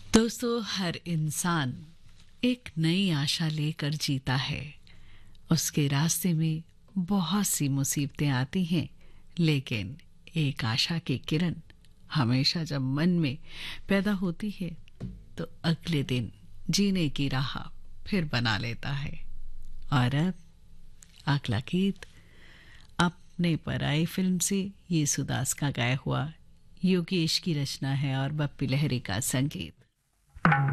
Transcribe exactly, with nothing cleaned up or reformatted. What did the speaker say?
दोस्तों, हर इंसान एक नई आशा लेकर जीता है। उसके रास्ते में बहुत सी मुसीबतें आती हैं, लेकिन एक आशा की किरण हमेशा जब मन में पैदा होती है तो अगले दिन जीने की राह फिर बना लेता है। और अब अगला गीत अपने पर आई फिल्म से येसुदास का गाया हुआ, योगेश की रचना है और बप्पी लहरी का संगीत।